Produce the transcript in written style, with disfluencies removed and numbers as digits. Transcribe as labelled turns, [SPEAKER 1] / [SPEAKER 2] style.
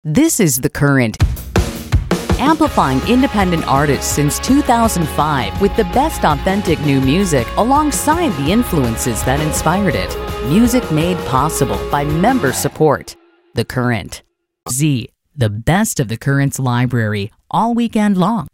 [SPEAKER 1] This is The Current, amplifying independent artists since 2005 with the best authentic new music alongside the influences that inspired it. Music made possible by member support. The Current. Z, the best of The Current's library, all weekend long.